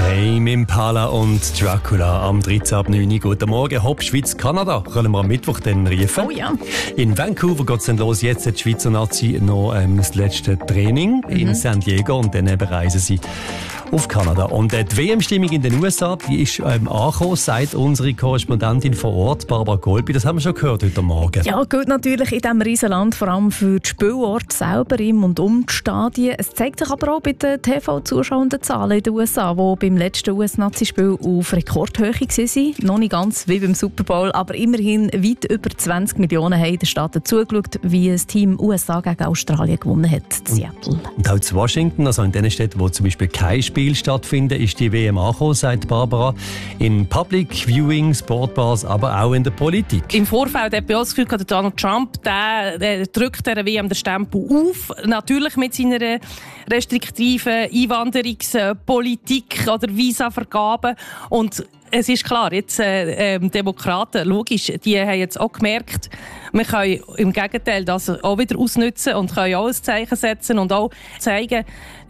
Tame Impala und Dracula am 13.09. Guten Morgen, Hopp, Schweiz, Kanada. Können wir am Mittwoch dann rufen? Oh ja. In Vancouver geht es dann los. Jetzt hat die Schweizer Nazi noch das letzte Training in San Diego und dann reisen sie auf Kanada. Und die WM-Stimmung in den USA, die ist angekommen, sagt unsere Korrespondentin vor Ort, Barbara Golbi. Das haben wir schon gehört heute Morgen. Ja, gut, natürlich in diesem Riesenland, vor allem für die Spielorte selber, im und um die Stadien. Es zeigt sich aber auch bei den TV-zuschauenden Zahlen in den USA, die beim letzten US-Nazi-Spiel auf Rekordhöhe waren. Noch nicht ganz wie beim Super Bowl, aber immerhin weit über 20 Millionen haben in den Staaten zugeschaut, wie das Team USA gegen Australien gewonnen hat, Seattle. Und auch zu Washington, also in den Städten, wo zum Beispiel kein Spiel stattfindet, ist die WM angekommen, sagt Barbara. In Public Viewing, Sportbars, aber auch in der Politik. Im Vorfeld hat bei uns das Gefühl, Donald Trump der drückt der WM den Stempel auf. Natürlich mit seiner restriktiven Einwanderungspolitik oder Visavergabe. Und es ist klar, jetzt Demokraten, logisch, die haben jetzt auch gemerkt, wir können im Gegenteil das auch wieder ausnutzen und können auch ein Zeichen setzen und auch zeigen,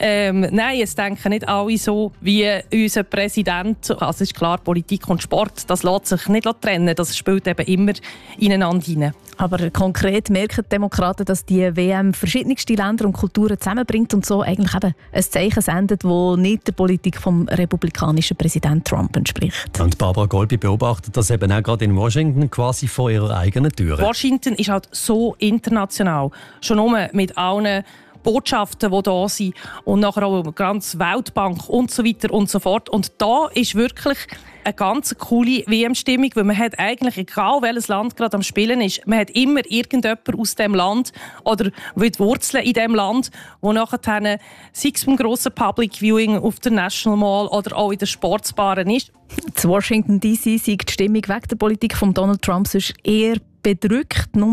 nein, es denken nicht alle so wie unser Präsident. Also es ist klar, Politik und Sport, das lässt sich nicht trennen, das spielt eben immer ineinander hinein. Aber konkret merken die Demokraten, dass die WM verschiedenste Länder und Kulturen zusammenbringt und so eigentlich eben ein Zeichen sendet, das nicht der Politik vom republikanischen Präsident Trump entspricht. Und Barbara Golbi beobachtet das eben auch gerade in Washington quasi vor ihrer eigenen Tür. Washington ist halt so international. Schon nur mit allen Botschaften, die da sind und nachher auch die ganze Weltbank und so weiter und so fort. Und da ist wirklich eine ganz coole WM-Stimmung, weil man hat eigentlich, egal welches Land gerade am Spielen ist, man hat immer irgendjemand aus dem Land oder die Wurzeln in dem Land, wo nachher sei es beim grossen Public Viewing auf der National Mall oder auch in den Sportsbaren ist. In Washington D.C. sei die Stimmung wegen der Politik von Donald Trump sonst eher bedrückt. Nur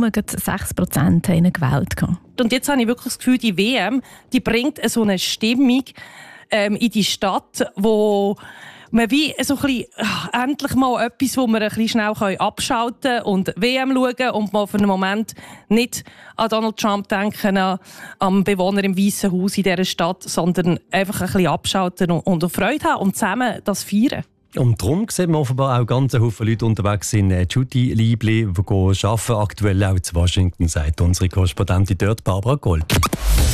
6% haben ihn gewählt. Und jetzt habe ich wirklich das Gefühl, die WM, die bringt so eine Stimmung in die Stadt, wo man wie so ein bisschen, endlich mal etwas, wo wir ein bisschen schnell abschalten können und WM schauen und mal für einen Moment nicht an Donald Trump denken, am Bewohner im Weißen Haus in dieser Stadt, sondern einfach ein bisschen abschalten und Freude haben und zusammen das feiern. Und darum sehen wir offenbar auch ganz viele Leute unterwegs sind. Judy Liebli, die arbeiten aktuell auch zu Washington, sagt unsere Korrespondentin dort, Barbara Gold.